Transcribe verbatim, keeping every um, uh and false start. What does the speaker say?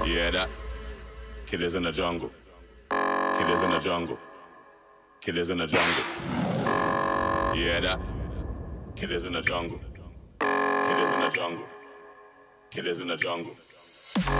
Yeah, that kid is in the jungle. Kid is in the jungle. Kid is in the jungle. Yeah, that kid is in the jungle. Kid is in the jungle. Kid is in the jungle.